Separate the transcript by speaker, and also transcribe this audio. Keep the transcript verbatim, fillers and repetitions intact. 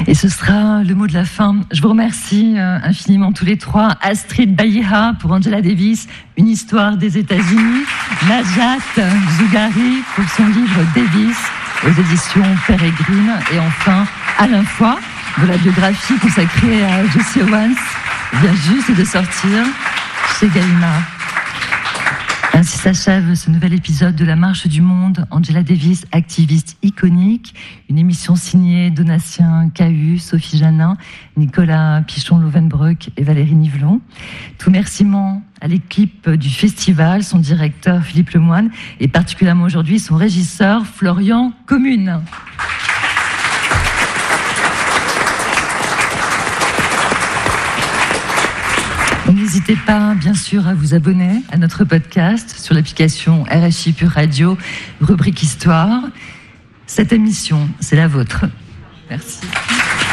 Speaker 1: Et ce sera le mot de la fin. Je vous remercie euh, infiniment tous les trois. Astrid Bayiha pour Angela Davis, Une histoire des États-Unis. Najat Zougari pour son livre Davis aux éditions Pérégrine. Et enfin, Alain Foy, de la biographie consacrée à Jesse Owens, vient juste de sortir chez Gallimard. Ainsi s'achève ce nouvel épisode de La Marche du Monde. Angela Davis, activiste iconique. Une émission signée Donatien Cahu, Sophie Janin, Nicolas Pichon-Lovenbroek et Valérie Nivelon. Tout remerciement à l'équipe du festival, son directeur Philippe Lemoine et particulièrement aujourd'hui son régisseur Florian Commune. N'hésitez pas, bien sûr, à vous abonner à notre podcast sur l'application R H I Pure Radio, rubrique Histoire. Cette émission, c'est la vôtre. Merci.